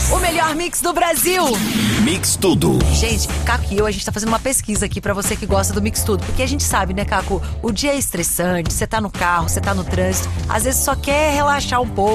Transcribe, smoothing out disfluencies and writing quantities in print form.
O melhor mix do Brasil. Mix Tudo. Gente, Caco e eu, a gente tá fazendo uma pesquisa aqui pra você que gosta do Mix Tudo. Porque a gente sabe, né, Caco? O dia é estressante, você tá no carro, você tá no trânsito. Às vezes só quer relaxar um pouco.